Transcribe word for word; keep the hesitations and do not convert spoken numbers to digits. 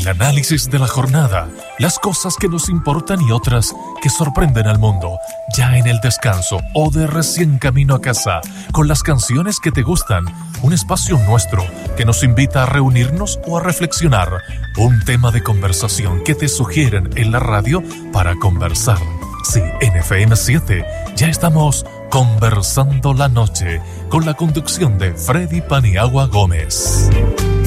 El análisis de la jornada, las cosas que nos importan y otras que sorprenden al mundo, ya en el descanso o de recién camino a casa, con las canciones que te gustan, un espacio nuestro que nos invita a reunirnos o a reflexionar, un tema de conversación que te sugieren en la radio para conversar. Sí, en F M siete ya estamos conversando la noche con la conducción de Freddy Paniagua Gómez.